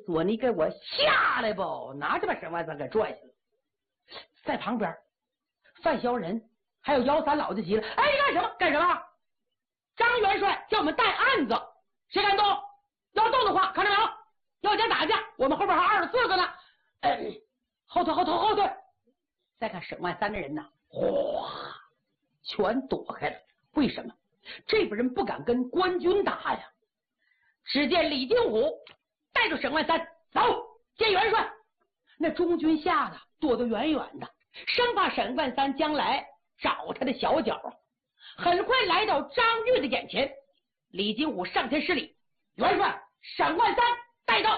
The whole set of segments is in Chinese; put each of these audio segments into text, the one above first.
说你给我下来吧，哪就把沈万三给拽下了。在旁边范小忍还有姚三老就急了，哎，你干什么？干什么？张元帅叫我们带案子，谁敢动？要动的话，看着没有？要想打架，我们后边还24个呢。后退！再看沈万三的人呢，哗，全躲开了。为什么？这帮人不敢跟官军打呀。只见李金虎带着沈万三走见元帅，那中军吓得躲得远远的，生怕沈万三将来找他的小脚。很快来到张玉的眼前，李金虎上前施礼：“元帅，沈万三带到。”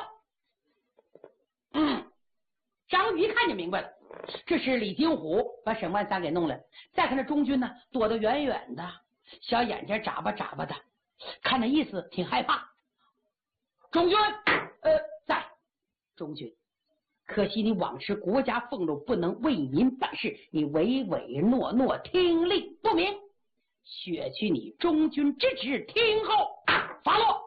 张玉一看就明白了，这是李金虎把沈万三给弄来。再看那中军呢，躲得远远的，小眼睛眨巴眨巴的，看那意思挺害怕。中军，在。中军，可惜你枉持国家俸禄，不能为民办事，你唯唯诺诺，听令不明，削去你中军之职，听候发落。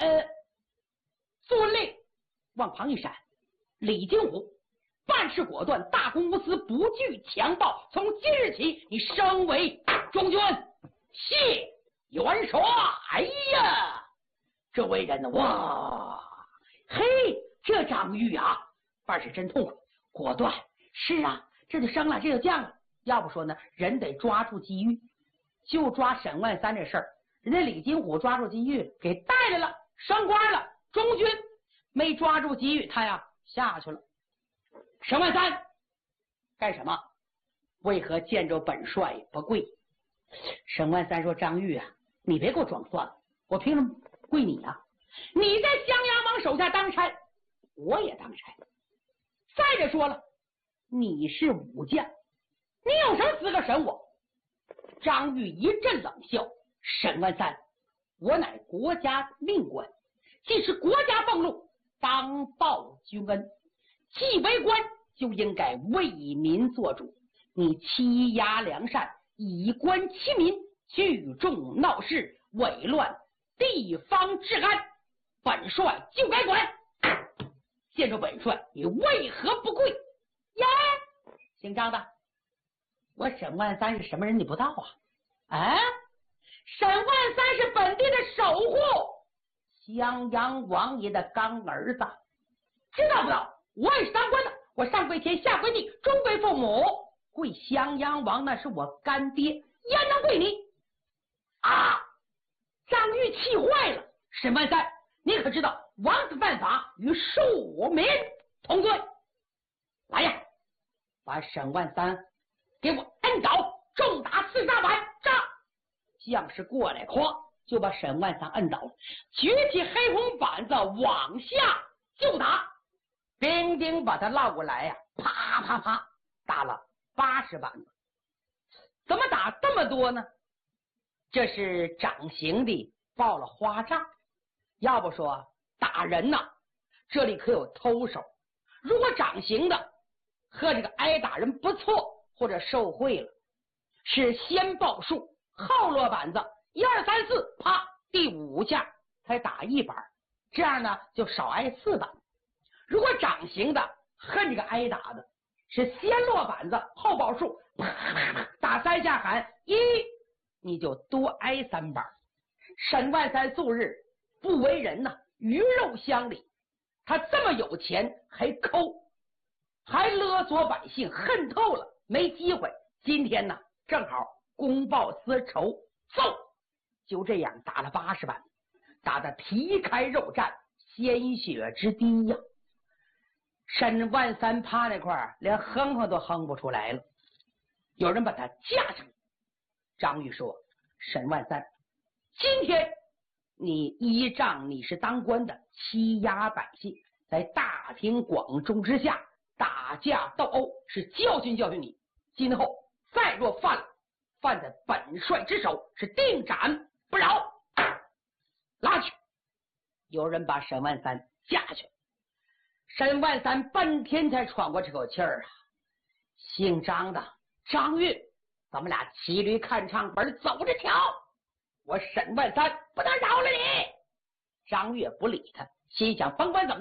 遵令。往旁一闪，李金虎办事果断，大公无私，不惧强暴。从今日起，你升为中军。谢元帅！哎呀，这为人呢，哇，嘿，这张玉啊，办事真痛快，果断。是啊，这就升了，这就降了。要不说呢，人得抓住机遇，就抓沈万三这事儿，人家李金虎抓住机遇给带来了，升官了。中军没抓住机遇，他呀下去了。沈万三干什么？为何见着本帅不跪？沈万三说：“张玉啊，你别给我装蒜了，我凭什么跪你啊？你在襄阳王手下当差，我也当差。再者说了，你是武将，你有什么资格审我？”张玉一阵冷笑：“沈万三，我乃国家命官，既是国家俸禄，当报君恩。既为官，就应该为民做主。你欺压良善，以官欺民，聚众闹事，紊乱地方治安，本帅就该管。见着本帅，你为何不跪？呀，姓张的，我沈万三是什么人你不知道啊？沈万三是本地的守护，襄阳王爷的干儿子，知道不知道？我也是当官的，我上跪天，下跪地，中跪父母，跪襄阳王那是我干爹，焉能跪你啊？”张玉气坏了：“沈万三，你可知道王子犯法与庶民同罪？来呀，把沈万三给我摁倒，重打4大板！”将士过来，咵就把沈万三摁倒了，举起黑红板子往下就打，叮叮把他绕过来呀，啪啪啪打了80板子。怎么打这么多呢？这是掌刑的报了花账。要不说打人呐，这里可有偷手。如果掌刑的和这个挨打人不错，或者受贿了，是先报数后落板子，1、2、3、4，啪，第5下才打1板，这样呢就少挨4板。如果掌刑的恨这个挨打的，是先落板子后报数，啪啪啪打3下喊1，你就多挨3板。沈万三素日不为人呐，鱼肉乡里，他这么有钱还抠，还勒索百姓，恨透了，没机会。今天呢正好公报私仇，揍！就这样打了80板，打得皮开肉绽，鲜血之滴呀！沈万三趴那块连哼哼都哼不出来了。有人把他架上。张玉说：“沈万三，今天你依仗你是当官的，欺压百姓，在大庭广众之下打架斗殴，是教训教训你。今后再若犯了，犯在本帅之手，是定斩不饶。”拉去！有人把沈万三架去。沈万三半天才喘过这口气儿啊！姓张的张玉，咱们俩骑驴看唱本，走着瞧。我沈万三不能饶了你！张玉不理他，心想甭管怎么地，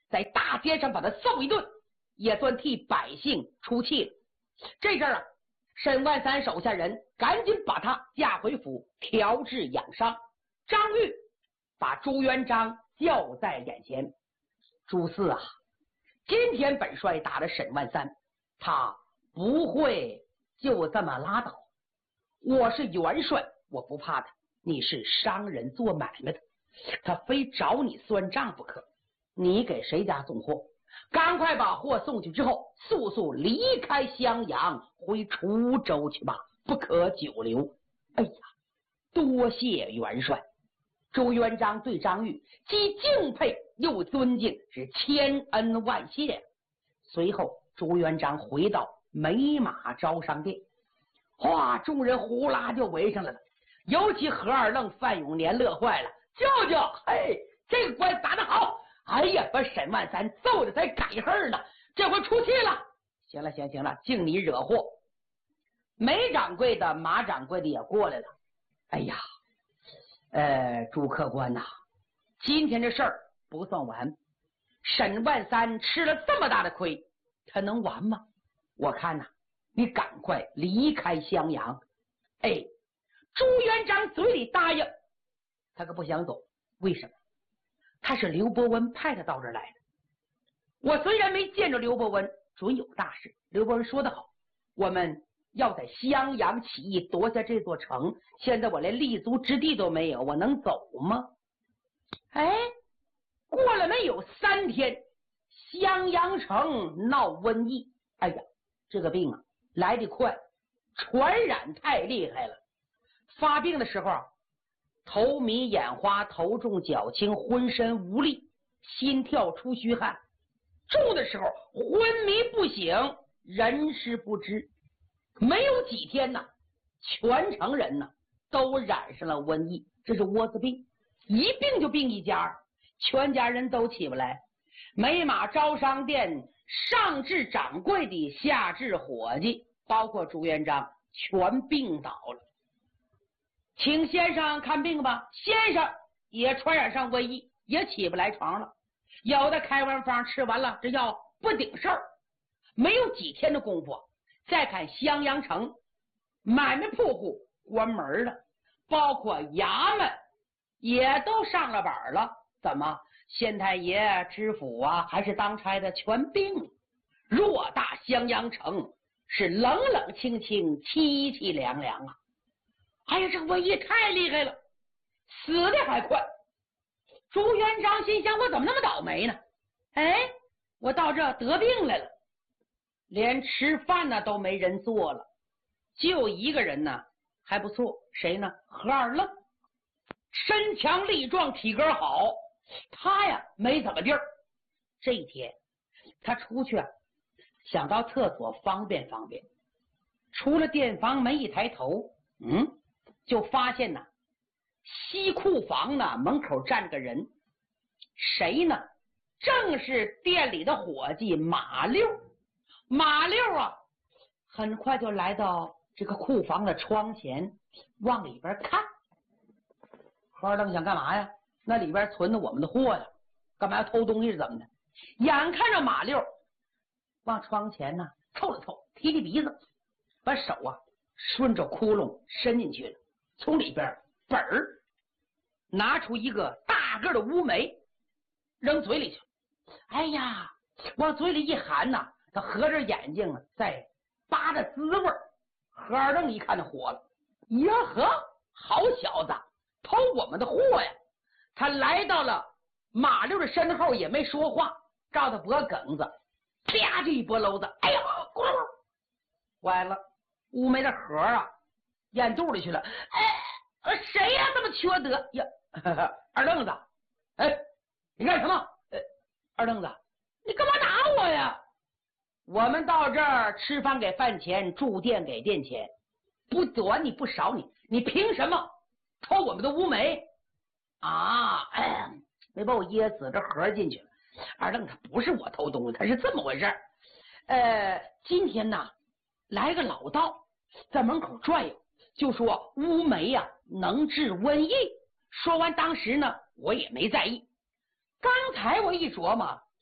在大街上把他揍一顿，也算替百姓出气了。这阵儿啊，沈万三手下人赶紧把他押回府调治养伤。张玉把朱元璋叫在眼前，朱四啊，今天本帅打了沈万三，他不会就这么拉倒。我是元帅，我不怕他，你是商人做买卖的，他非找你算账不可。你给谁家送货？赶快把货送去之后，速速离开襄阳，回滁州去吧，不可久留。哎呀，多谢元帅。朱元璋对张玉既敬佩又尊敬，是千恩万谢。随后朱元璋回到美马招商店，哗，众人呼啦就围上来了，尤其何二愣、范永年乐坏了。舅舅，嘿，这个官打得好！哎呀，把沈万三揍的才改恨呢，这回出气了。行了，净你惹祸。梅掌柜的、马掌柜的也过来了。哎呀，朱客官呐，今天这事儿不算完。沈万三吃了这么大的亏，他能完吗？我看呐，你赶快离开襄阳。哎，朱元璋嘴里答应，他可不想走。为什么？他是刘伯温派他到这儿来的。我虽然没见着刘伯温，准有大事。刘伯温说得好，我们要在襄阳起义，夺下这座城。现在我连立足之地都没有，我能走吗？哎，过了没有3天，襄阳城闹瘟疫。哎呀，这个病啊来得快，传染太厉害了。发病的时候啊，头迷眼花，头重脚轻，浑身无力，心跳出虚汗。重的时候昏迷不醒，人事不知。没有几天呢，全城人呢都染上了瘟疫。这是窝子病，一病就病一家，全家人都起不来。美马招商店上至掌柜的，下至伙计，包括朱元璋，全病倒了。请先生看病吧，先生也传染上瘟疫，也起不来床了。有的开完方吃完了，这药不顶事儿。没有几天的功夫，再看襄阳城，买卖铺户关门了，包括衙门也都上了板了。怎么？县太爷、知府啊，还是当差的，全病了。偌大襄阳城是冷冷清清，凄凄凉凉啊！哎呀，这瘟疫太厉害了，死的还快。朱元璋心想，我怎么那么倒霉呢？哎，我到这得病来了，连吃饭呢都没人做了。就一个人呢还不错，谁呢？何二愣，身强力壮，体格好，他呀没怎么地儿。这一天他出去啊，想到厕所方便方便，出了店房门一抬头，就发现呢，西库房呢门口站个人。谁呢？正是店里的伙计马六。马六啊，很快就来到这个库房的窗前，往里边看。何二愣想干嘛呀？那里边存的我们的货呀，干嘛要偷东西是怎么的？眼看着马六往窗前呢凑了凑，提提鼻子，把手啊顺着窟窿伸进去了，从里边本儿拿出一个大个的乌梅，扔嘴里去。哎呀，往嘴里一含呐，他合着眼睛啊，在扒着滋味。何二愣一看就火了，呀呵，好小子，偷我们的货呀！他来到了马六的身后，也没说话，照他脖梗子啪就一拨篓子。哎呦，咕噜，歪了，乌梅的核啊咽肚里去了。哎，谁呀这么缺德呀？二愣子，哎，你干什么？二愣子，你干嘛打我呀？我们到这儿吃饭给饭钱，住店给店钱，不短你不少你，你凭什么偷我们的乌梅啊？没把我噎死，这盒进去了。二愣他不是我偷东西，他是这么回事。今天呢来个老道在门口转悠，就说乌梅呀能治瘟疫。说完当时呢我也没在意，刚才我一琢磨，